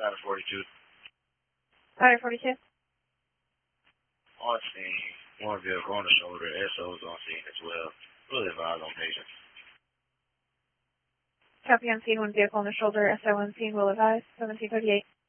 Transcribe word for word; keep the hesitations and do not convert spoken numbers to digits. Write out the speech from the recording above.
Ladder forty-two. Ladder forty-two. On scene. One vehicle on the shoulder. S O's on scene as well. Fully advised on patients. Copy on scene, one vehicle on the shoulder. S O on scene, will advise. seventeen thirty-eight.